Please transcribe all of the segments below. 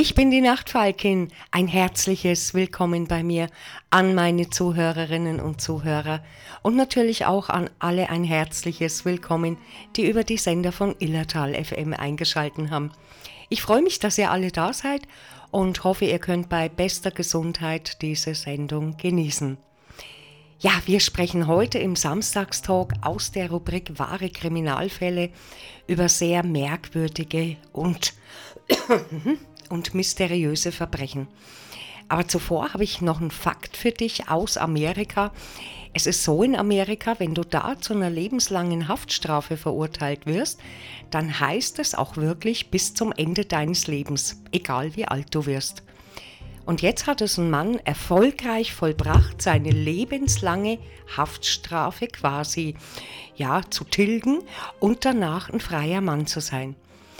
Ich bin die Nachtfalkin. Ein herzliches Willkommen bei mir an meine Zuhörerinnen und Zuhörer und natürlich auch an alle ein herzliches Willkommen, die über die Sender von Illertal FM eingeschaltet haben. Ich freue mich, dass ihr alle da seid und hoffe, ihr könnt bei bester Gesundheit diese Sendung genießen. Ja, wir sprechen heute im Samstagstalk aus der Rubrik Wahre Kriminalfälle über sehr merkwürdige und mysteriöse Verbrechen. Aber zuvor habe ich noch einen Fakt für dich aus Amerika. Es ist so in Amerika, wenn du da zu einer lebenslangen Haftstrafe verurteilt wirst, dann heißt es auch wirklich bis zum Ende deines Lebens, egal wie alt du wirst. Und jetzt hat es ein Mann erfolgreich vollbracht, seine lebenslange Haftstrafe quasi zu tilgen und danach ein freier Mann zu sein.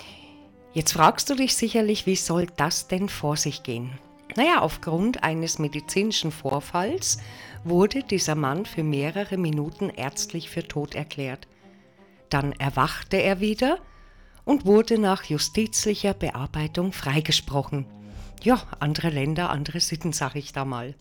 Jetzt fragst du dich sicherlich, wie soll das denn vor sich gehen? Naja, aufgrund eines medizinischen Vorfalls wurde dieser Mann für mehrere Minuten ärztlich für tot erklärt. Dann erwachte er wieder und wurde nach justizlicher Bearbeitung freigesprochen. Ja, andere Länder, andere Sitten, sag ich da mal.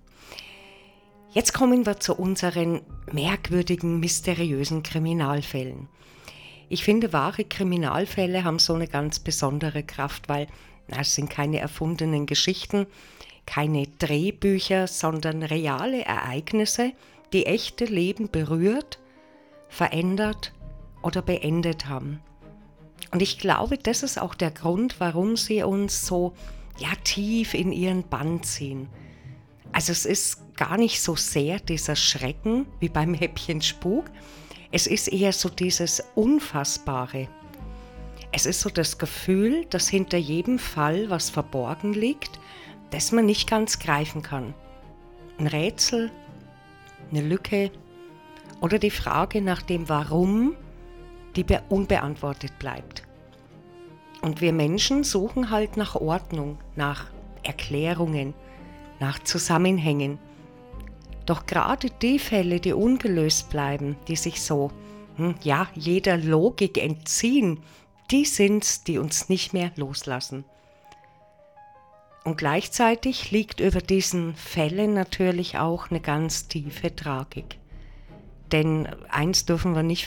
Jetzt kommen wir zu unseren merkwürdigen, mysteriösen Kriminalfällen. Ich finde, wahre Kriminalfälle haben so eine ganz besondere Kraft, weil es sind keine erfundenen Geschichten, keine Drehbücher, sondern reale Ereignisse, die echte Leben berührt, verändert oder beendet haben. Und ich glaube, das ist auch der Grund, warum sie uns so tief in ihren Bann ziehen. Also es ist gar nicht so sehr dieser Schrecken wie beim Häppchen Spuk, es ist eher so dieses Unfassbare. Es ist so das Gefühl, dass hinter jedem Fall was verborgen liegt, das man nicht ganz greifen kann. Ein Rätsel, eine Lücke oder die Frage nach dem Warum, die unbeantwortet bleibt. Und wir Menschen suchen halt nach Ordnung, nach Erklärungen, nach Zusammenhängen. Doch gerade die Fälle, die ungelöst bleiben, die sich so, jeder Logik entziehen, die sind's, die uns nicht mehr loslassen. Und gleichzeitig liegt über diesen Fällen natürlich auch eine ganz tiefe Tragik. Denn eins dürfen wir nicht